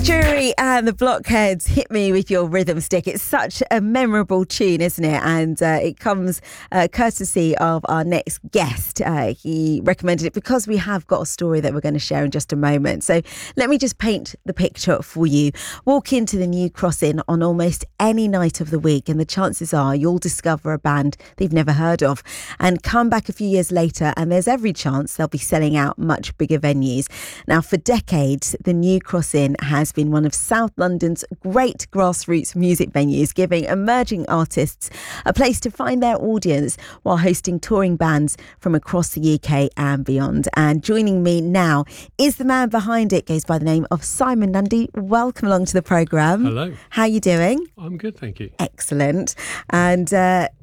Ian Dury and the Blockheads, Hit Me With Your Rhythm Stick. It's such a memorable tune, isn't it? And it comes courtesy of our next guest. He recommended it because we have got a story that we're going to share in just a moment. So let me just paint the picture for you. Walk into the New Cross Inn on almost any night of the week and the chances are you'll discover a band that you've never heard of and come back a few years later and there's every chance they'll be selling out much bigger venues. Now, for decades, the New Cross Inn has been one of South London's great grassroots music venues, giving emerging artists a place to find their audience while hosting touring bands from across the UK and beyond. And joining me now is the man behind it, goes by the name of Simon Nundy. Welcome along to the programme. Hello. How are you doing? I'm good, thank you. Excellent. And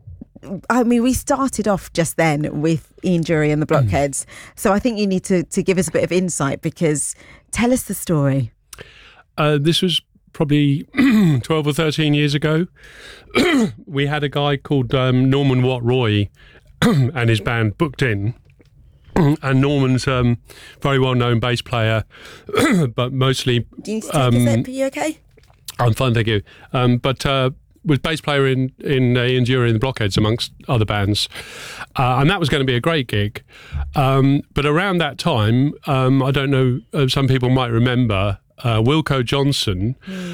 we started off just then with Ian Dury and the Blockheads. So I think you need to give us a bit of insight because tell us the story. This was probably 12 or 13 years ago. We had a guy called Norman Watt-Roy and his band booked in. And Norman's very well-known bass player, but mostly... Do you need to take a sip? Are you okay? I'm fine, thank you. But was bass player in Ian Dury and the Blockheads, amongst other bands. And that was going to be a great gig. But around that time, I don't know, some people might remember... Wilko Johnson,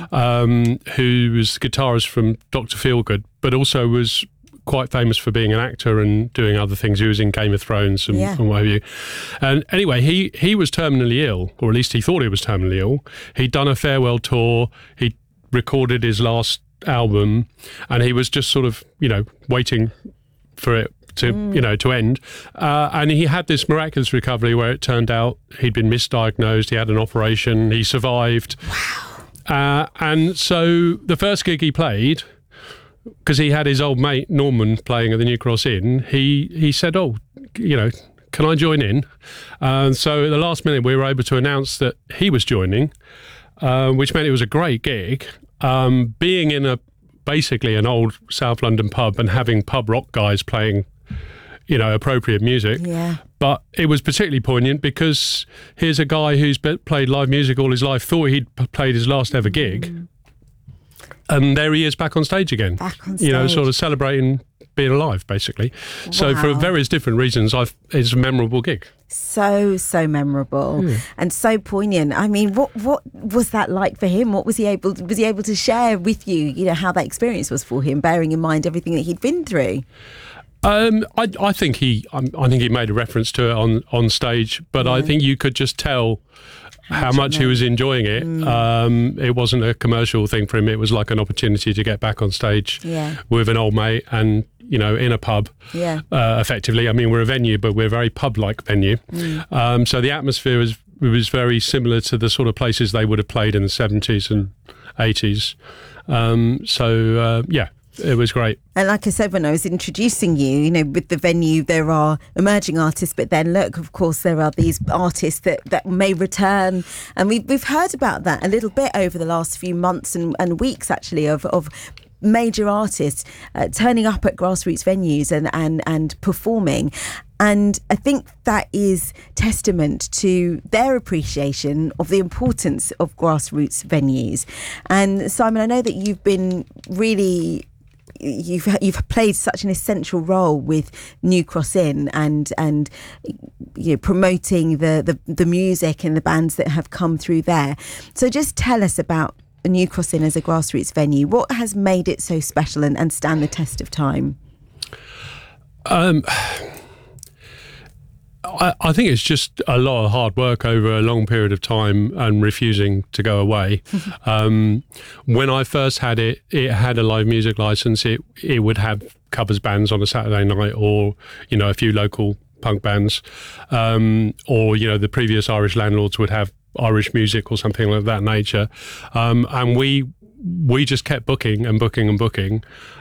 who was guitarist from Dr. Feelgood, but also was quite famous for being an actor and doing other things. He was in Game of Thrones and what have you. And anyway, he was terminally ill, or at least he thought he was terminally ill. He'd done a farewell tour. He recorded his last album, and he was just sort of, waiting for it to end. And he had this miraculous recovery where it turned out he'd been misdiagnosed, he had an operation, he survived. Wow. And so the first gig he played, because he had his old mate Norman playing at the New Cross Inn, he said, can I join in? And so at the last minute we were able to announce that he was joining, which meant it was a great gig. Being in basically an old South London pub and having pub rock guys playing appropriate music. Yeah. But it was particularly poignant because here's a guy who's played live music all his life, thought he'd played his last ever gig. And there he is back on stage again. Back on stage. Sort of celebrating being alive, basically. Wow. So for various different reasons, it's a memorable gig. So memorable and so poignant. I mean, what was that like for him? What was he able to share with you, how that experience was for him, bearing in mind everything that he'd been through? I think he made a reference to it on stage, but I think you could just tell how much he was enjoying it. It wasn't a commercial thing for him. It was like an opportunity to get back on stage with an old mate and, in a pub, effectively. I mean, we're a venue, but we're a very pub-like venue. So the atmosphere was very similar to the sort of places they would have played in the 70s and 80s. It was great. And like I said, when I was introducing you, with the venue, there are emerging artists, but then look, of course, there are these artists that may return. And we've heard about that a little bit over the last few months and weeks, actually, of major artists turning up at grassroots venues and performing. And I think that is testament to their appreciation of the importance of grassroots venues. And Simon, I know that you've been really... You've played such an essential role with New Cross Inn and promoting the music and the bands that have come through there. So just tell us about New Cross Inn as a grassroots venue. What has made it so special and stand the test of time? I think it's just a lot of hard work over a long period of time and refusing to go away. When I first had it had a live music license. It would have covers bands on a Saturday night or, a few local punk bands. Or, the previous Irish landlords would have Irish music or something like that nature. And we just kept booking and booking and booking.